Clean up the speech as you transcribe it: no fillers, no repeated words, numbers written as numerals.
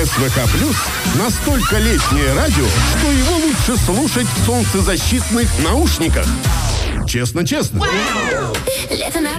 СВК Плюс настолько летнее радио, что его лучше слушать в солнцезащитных наушниках. Честно-честно.